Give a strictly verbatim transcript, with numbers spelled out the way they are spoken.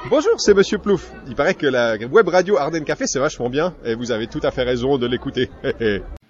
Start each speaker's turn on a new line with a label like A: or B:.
A: Bonjour, c'est Monsieur Plouf. Il paraît que la web radio Ardennes Café, c'est vachement bien et vous avez tout à fait raison de l'écouter.